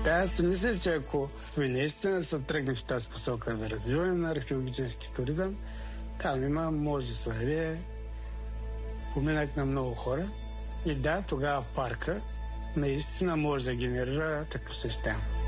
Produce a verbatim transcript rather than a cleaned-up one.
Да, аз си мисля, че ако ви наистина се тръгне в тази посока за развиване на археологически туризъм, там има множество, поминък на много хора. И да, тогава в парка наистина може да генерира такъв посещаемост.